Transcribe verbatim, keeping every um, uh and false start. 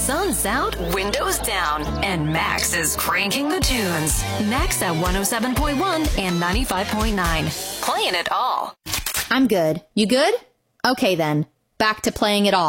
Sun's out, windows down, and Max is cranking the tunes. Max at one oh seven point one and ninety-five point nine. Playing it all. I'm good. You good? Okay then. Back to playing it all.